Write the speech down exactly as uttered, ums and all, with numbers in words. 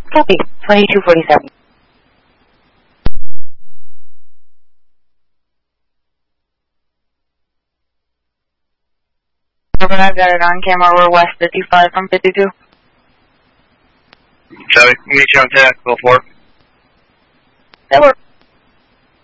Copy, twenty-two forty-seven. I've got it on camera. We're west fifty-five from fifty-two. Shall we meet you on ten? Go for it. That works.